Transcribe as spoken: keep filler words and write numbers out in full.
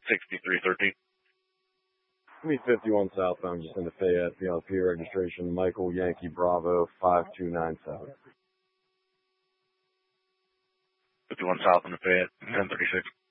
sixty-three thirteen. Me fifty-one southbound, just into Fayette, P L P registration, Michael Yankee Bravo five two nine seven. fifty-one south into Fayette, ten thirty-six.